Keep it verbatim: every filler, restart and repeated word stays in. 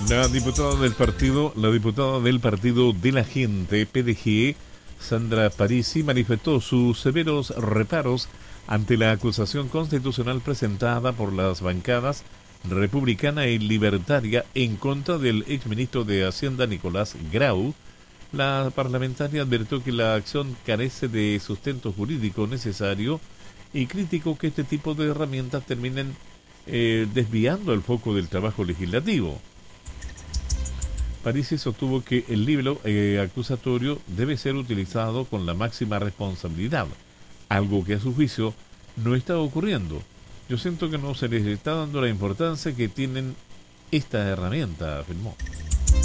La diputada del partido, la diputada del Partido de la Gente, P D G, Sandra Parisi, manifestó sus severos reparos ante la acusación constitucional presentada por las bancadas republicana y libertaria en contra del exministro de Hacienda Nicolás Grau. La parlamentaria advirtió que la acción carece de sustento jurídico necesario y criticó que este tipo de herramientas terminen eh, desviando el foco del trabajo legislativo. Parisi sostuvo que el libro eh, acusatorio debe ser utilizado con la máxima responsabilidad, algo que a su juicio no está ocurriendo. Yo siento que no se les está dando la importancia que tienen esta herramienta, afirmó.